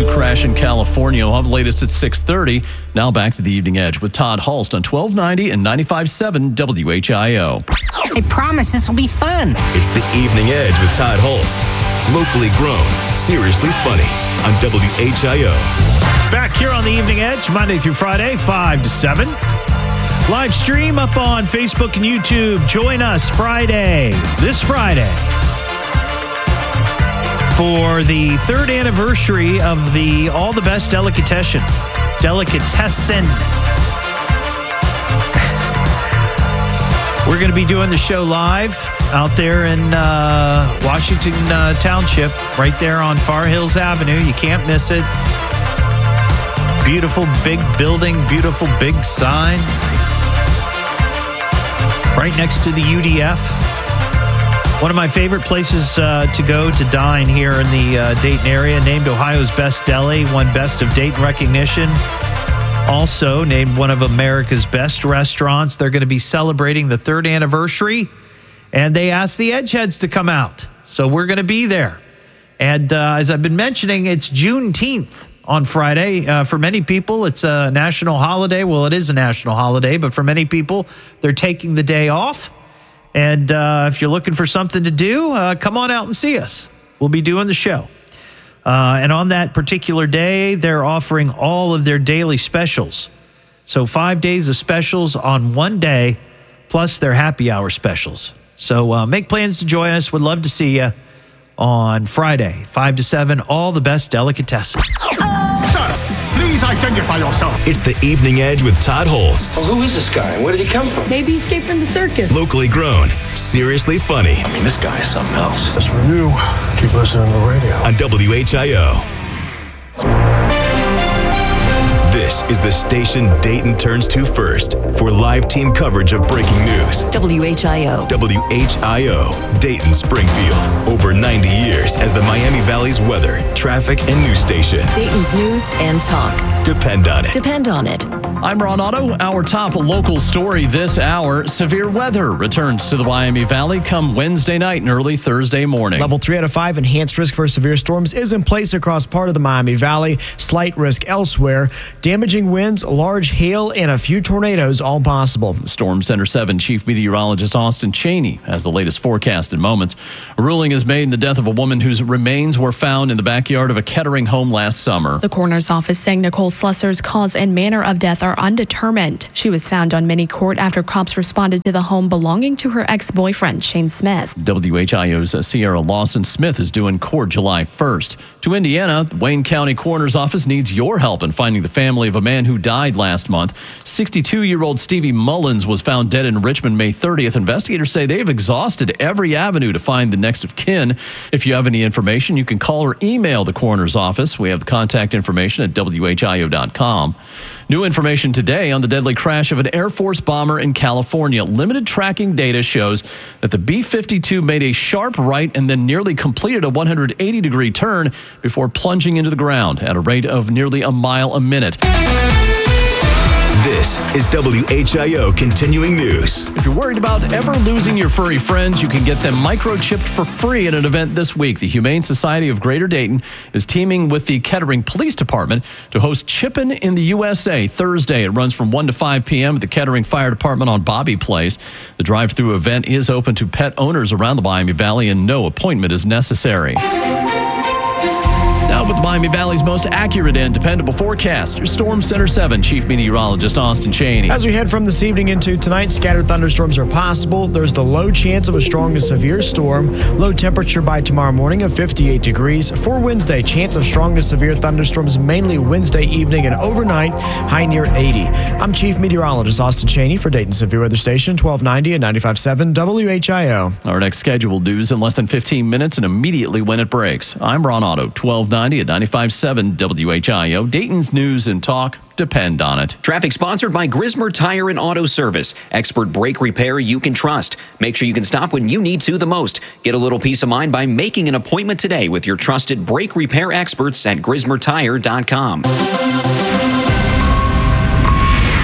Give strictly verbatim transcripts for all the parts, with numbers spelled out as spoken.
two crash in California. We'll have the latest at six thirty. Now back to the Evening Edge with Todd Hulst on twelve ninety and ninety-five point seven W H I O. I promise this will be fun. It's the Evening Edge with Todd Hulst. Locally grown, seriously funny on W H I O. Back here on the Evening Edge, Monday through Friday, five to seven. Live stream up on Facebook and YouTube. Join us Friday, this Friday, for the third anniversary of the All the Best Delicatessen. Delicatessen. We're going to be doing the show live out there in uh, Washington uh, Township, right there on Far Hills Avenue. You can't miss it. Beautiful big building, beautiful big sign. Right next to the U D F. One of my favorite places uh, to go to dine here in the uh, Dayton area, named Ohio's Best Deli, won Best of Dayton recognition. Also named one of America's best restaurants. They're going to be celebrating the third anniversary, and they asked the Edgeheads to come out. So we're going to be there. And uh, as I've been mentioning, it's Juneteenth on Friday. Uh, for many people, it's a national holiday. Well, it is a national holiday, but for many people, they're taking the day off. And uh, if you're looking for something to do, uh, come on out and see us. We'll be doing the show. Uh, and on that particular day, they're offering all of their daily specials. So five days of specials on one day, plus their happy hour specials. So uh, make plans to join us. Would love to see you on Friday, five to seven, all the best delicatessen. Sir, please identify yourself. It's the Evening Edge with Todd Hulst. Well, who is this guy? Where did he come from? Maybe he escaped from the circus. Locally grown, seriously funny I mean, this guy is something else. As for you, keep listening to the radio. on W H I O. This is the station Dayton turns to first for live team coverage of breaking news. W H I O. W H I O, Dayton Springfield. Over ninety years as the Miami Valley's weather, traffic, and news station. Dayton's news and talk. Depend on it. Depend on it. I'm Ron Otto. Our top local story this hour, severe weather returns to the Miami Valley come Wednesday night and early Thursday morning. Level three out of five enhanced risk for severe storms is in place across part of the Miami Valley. Slight risk elsewhere. Damaging winds, large hail, and a few tornadoes all possible. Storm Center seven Chief Meteorologist Austin Cheney has the latest forecast in moments. A ruling is made in the death of a woman whose remains were found in the backyard of a Kettering home last summer. The coroner's office saying Nicole Slusser's cause and manner of death are undetermined. She was found on mini court after cops responded to the home belonging to her ex-boyfriend, Shane Smith. W H I O's Sierra Lawson Smith is due in court July first. To Indiana, the Wayne County Coroner's Office needs your help in finding the family of a man who died last month. sixty-two-year-old Stevie Mullins was found dead in Richmond May thirtieth. Investigators say they've exhausted every avenue to find the next of kin. If you have any information, you can call or email the coroner's office. We have the contact information at W H I O dot com. New information today on the deadly crash of an Air Force bomber in California. Limited tracking data shows that the B fifty-two made a sharp right and then nearly completed a one hundred eighty degree turn before plunging into the ground at a rate of nearly a mile a minute. This is W H I O Continuing News. If you're worried about ever losing your furry friends, you can get them microchipped for free at an event this week. The Humane Society of Greater Dayton is teaming with the Kettering Police Department to host Chippin' in the U S A Thursday. It runs from one to five p.m. at the Kettering Fire Department on Bobby Place. The drive-through event is open to pet owners around the Miami Valley, and no appointment is necessary. Now with the Miami Valley's most accurate and dependable forecast, your Storm Center seven Chief Meteorologist Austin Cheney. As we head from this evening into tonight, scattered thunderstorms are possible. There's the low chance of a strong to severe storm. Low temperature by tomorrow morning of fifty-eight degrees. For Wednesday, chance of strong to severe thunderstorms mainly Wednesday evening and overnight, high near eighty. I'm Chief Meteorologist Austin Cheney for Dayton Severe Weather Station, twelve ninety and ninety-five point seven W H I O. Our next scheduled news in less than fifteen minutes and immediately when it breaks. I'm Ron Otto, twelve ninety at ninety-five point seven W H I O. Dayton's news and talk. Depend on it. Traffic sponsored by Grismer Tire and Auto Service. Expert brake repair you can trust. Make sure you can stop when you need to the most. Get a little peace of mind by making an appointment today with your trusted brake repair experts at Grismer Tire dot com. This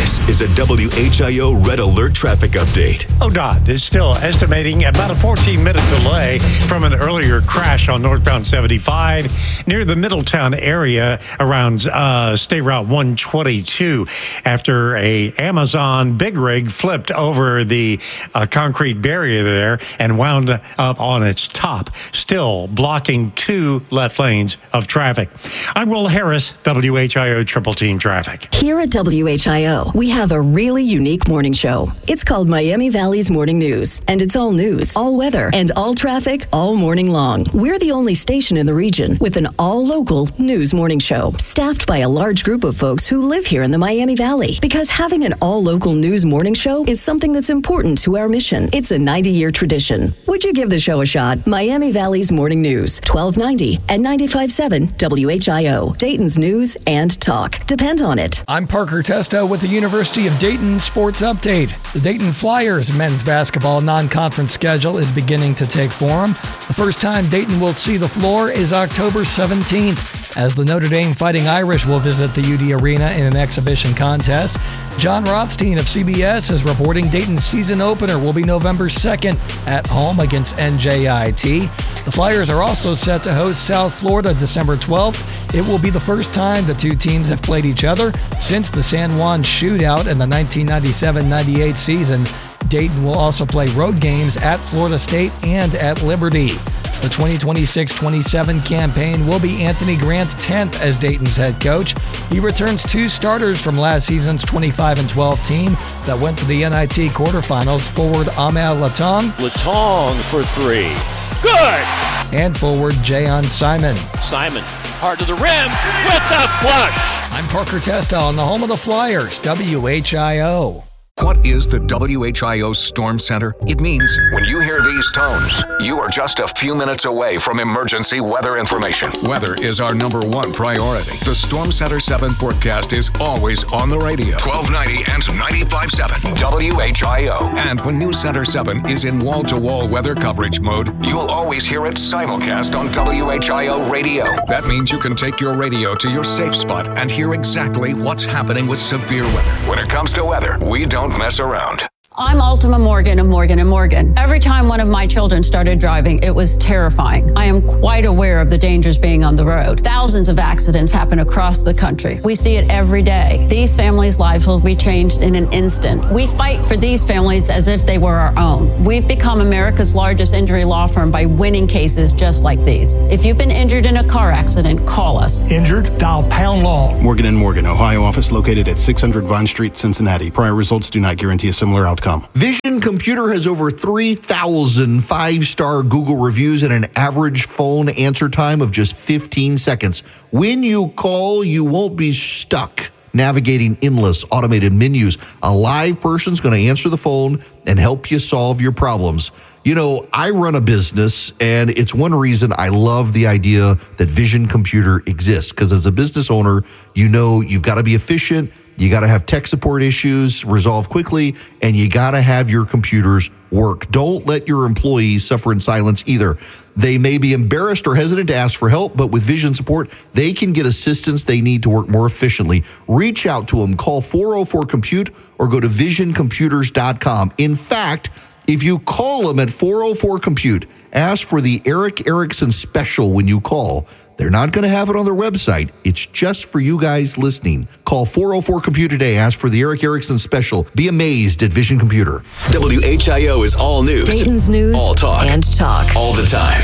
This is a W H I O Red Alert traffic update. O D O T is still estimating about a fourteen-minute delay from an earlier crash on northbound seventy-five near the Middletown area around uh, State Route one twenty-two after a Amazon big rig flipped over the uh, concrete barrier there and wound up on its top, still blocking two left lanes of traffic. I'm Will Harris, W H I O Triple Team Traffic. Here at W H I O, we have a really unique morning show. It's called Miami Valley's Morning News, and it's all news, all weather, and all traffic all morning long. We're the only station in the region with an all-local news morning show, staffed by a large group of folks who live here in the Miami Valley. Because having an all-local news morning show is something that's important to our mission. It's a ninety-year tradition. Would you give the show a shot? Miami Valley's Morning News, twelve ninety and ninety-five point seven W H I O, Dayton's news and talk. Depend on it. I'm Parker Testo with the University of Dayton Sports Update. The Dayton Flyers men's basketball non-conference schedule is beginning to take form. The first time Dayton will see the floor is October seventeenth, as the Notre Dame Fighting Irish will visit the U D Arena in an exhibition contest. John Rothstein of C B S is reporting Dayton's season opener will be November second at home against N J I T. The Flyers are also set to host South Florida December twelfth. It will be the first time the two teams have played each other since the San Juan shootout in the nineteen ninety-seven ninety-eight season. Dayton will also play road games at Florida State and at Liberty. The twenty twenty-six twenty-seven campaign will be Anthony Grant's tenth as Dayton's head coach. He returns two starters from last season's twenty-five and twelve team that went to the N I T quarterfinals, forward Ahmed Latong. Latong for three. Good! And forward Jayon Simon. Simon, hard to the rim with the flush. I'm Parker Testo on the home of the Flyers, W H I O. What is the W H I O Storm Center? It means when you hear these tones, you are just a few minutes away from emergency weather information. Weather is our number one priority. The Storm Center seven forecast is always on the radio. twelve ninety and ninety-five point seven W H I O. And when News Center seven is in wall-to-wall weather coverage mode, you'll always hear it simulcast on W H I O radio. That means you can take your radio to your safe spot and hear exactly what's happening with severe weather. When it comes to weather, we don't mess around. I'm Ultima Morgan of Morgan and Morgan. Every time one of my children started driving, it was terrifying. I am quite aware of the dangers being on the road. Thousands of accidents happen across the country. We see it every day. These families' lives will be changed in an instant. We fight for these families as if they were our own. We've become America's largest injury law firm by winning cases just like these. If you've been injured in a car accident, call us. Injured? Dial pound law. Morgan and Morgan, Ohio office located at six hundred Vine Street, Cincinnati. Prior results do not guarantee a similar outcome. Vision Computer has over three thousand five-star Google reviews and an average phone answer time of just fifteen seconds. When you call, you won't be stuck navigating endless automated menus. A live person's going to answer the phone and help you solve your problems. You know, I run a business, and it's one reason I love the idea that Vision Computer exists, because as a business owner, you know you've got to be efficient. You got to have tech support issues resolved quickly, and you got to have your computers work. Don't let your employees suffer in silence either. They may be embarrassed or hesitant to ask for help, but with Vision support, they can get assistance they need to work more efficiently. Reach out to them. Call four oh four compute or go to vision computers dot com. In fact, if you call them at four oh four compute, ask for the Eric Erickson special when you call. They're not going to have it on their website. It's just for you guys listening. Call four oh four compute today. Ask for the Eric Erickson special. Be amazed at Vision Computer. W H I O is all news. Dayton's news all talk. and talk. All the time.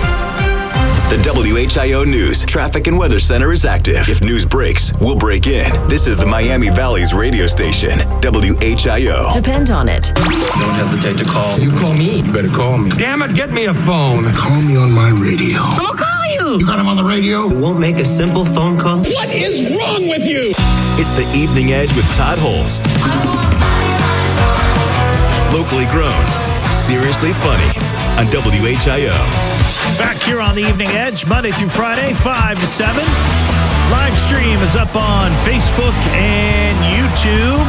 The W H I O News Traffic and Weather Center is active. If news breaks, we'll break in. This is the Miami Valley's radio station, W H I O. Depend on it. Don't hesitate to call. You call me. You better call me. Damn it, get me a phone. Call me on my radio. I'm gonna call you. You got him on the radio? You won't make a simple phone call? What is wrong with you? It's the Evening Edge with Todd Holst. Locally grown, seriously funny on W H I O. Back here on the Evening Edge, Monday through Friday, five to seven. Live stream is up on Facebook and YouTube.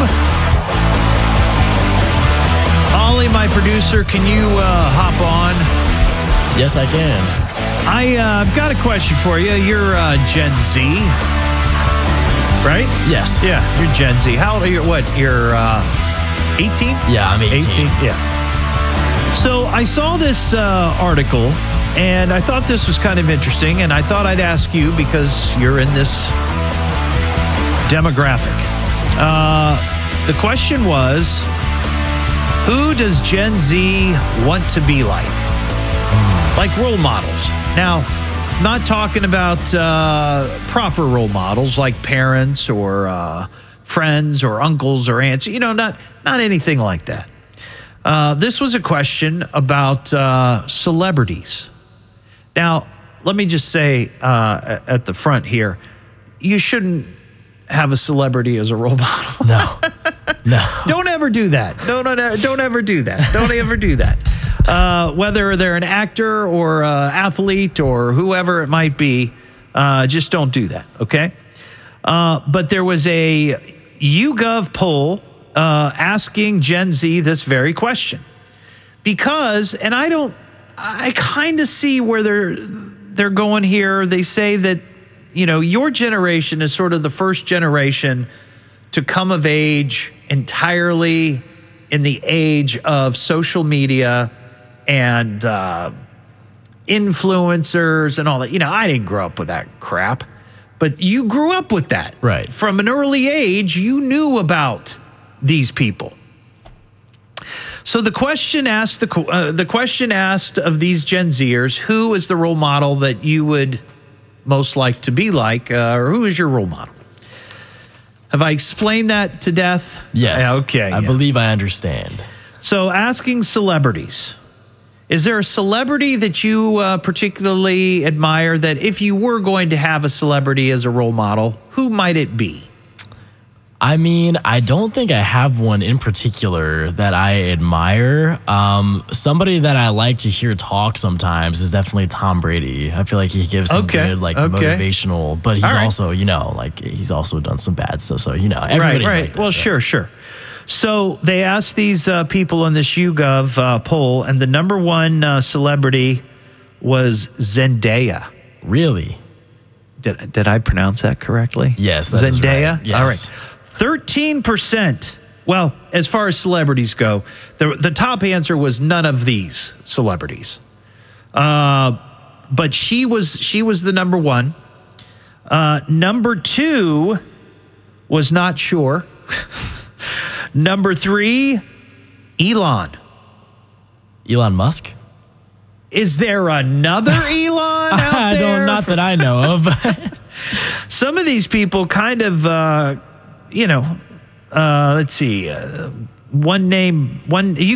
Ollie, my producer, can you uh, hop on? Yes, I can. I, uh, I've got a question for you. You're uh, Gen Z, right? Yes. Yeah, you're Gen Z. How old are you? What, you're uh, eighteen? Yeah, I'm eighteen. eighteen, yeah. So I saw this uh, article, and I thought this was kind of interesting, and I thought I'd ask you because you're in this demographic. Uh, the question was, who does Gen Z want to be like? Like role models. Now, not talking about uh, proper role models like parents or uh, friends or uncles or aunts, you know, not, not anything like that. Uh, this was a question about uh, celebrities. Now, let me just say uh, at the front here, you shouldn't have a celebrity as a role model. No, no. Don't ever do that. Don't, don't ever do that. Don't ever do that. Uh, whether they're an actor or uh, athlete or whoever it might be, uh, just don't do that, okay? Uh, but there was a YouGov poll uh, asking Gen Z this very question. Because, and I don't, I kind of see where they're, they're going here. They say that, you know, your generation is sort of the first generation to come of age entirely in the age of social media and uh, influencers and all that. You know, I didn't grow up with that crap, but you grew up with that. Right. From an early age, you knew about these people. So the question asked the uh, the question asked of these Gen Zers, who is the role model that you would most like to be like, uh, or who is your role model? Have I explained that to death? Yes. Yeah, okay. I yeah. believe I understand. So asking celebrities, is there a celebrity that you uh, particularly admire that if you were going to have a celebrity as a role model, who might it be? I mean, I don't think I have one in particular that I admire. Um, somebody that I like to hear talk sometimes is definitely Tom Brady. I feel like he gives some Okay, good, like, okay. motivational, but he's All right. also, you know, like, he's also done some bad stuff. So, you know, everybody's right, right. like that. Well, sure, sure. So they asked these uh, people in this YouGov uh, poll, and the number one uh, celebrity was Zendaya. Really? Did, did I pronounce that correctly? Yes, that is Zendaya? right. Yes. All right. thirteen percent. Well, as far as celebrities go, the, the top answer was none of these celebrities. Uh, but she was she was the number one. Uh, number two was not sure. Number three, Elon. Elon Musk? Is there another Elon out I there? don't, not that I know of. Some of these people kind of, uh, you know, uh, let's see, uh, one name, one. You